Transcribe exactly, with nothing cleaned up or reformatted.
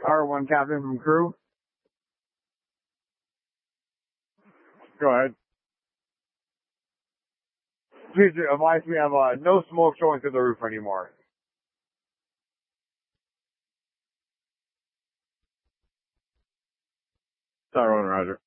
R one captain from crew. Go ahead. Please advise me of uh, no smoke showing through the roof anymore. Tyrone, Roger.